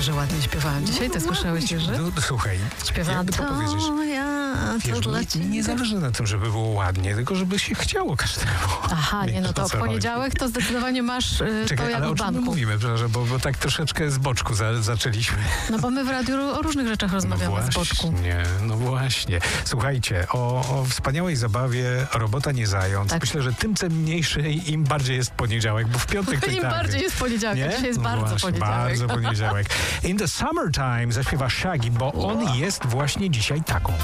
że ładnie śpiewałam dzisiaj, ty słyszałeś, Jerzy? No, słuchaj, Śpiewałam jakby to powiedzieć. to dla ciebie. Nie zależy na tym, żeby było ładnie, tylko żeby się chciało każdemu. Aha, nie, Wiesz, no o to w co chodzi. poniedziałek to zdecydowanie masz Czekaj, to jak ale w o czym my banku. mówimy, przepraszam, bo tak troszeczkę z boczku zaczęliśmy. No bo my w radiu o różnych rzeczach rozmawiamy z boczku. No właśnie. Słuchajcie, o wspaniałej zabawie Robota nie zając. Tak. Myślę, że tym cenniejszy im bardziej jest poniedziałek, bo w piątek to i Im tak bardziej wie. jest poniedziałek, Nie? a dzisiaj jest No bardzo właśnie, poniedziałek. Bardzo poniedziałek. In the Summertime zaśpiewa Shaggy, bo on jest właśnie dzisiaj taką.